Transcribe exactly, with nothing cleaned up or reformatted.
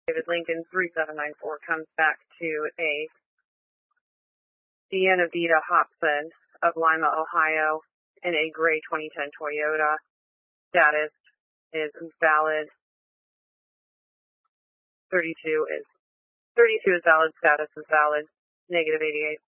David Lincoln three seven nine four comes back to a Deanna Vita Hobson of Lima, Ohio, in a gray twenty ten Toyota. Status is valid. thirty-two is thirty-two is valid. Status is valid. Negative eighty-eight.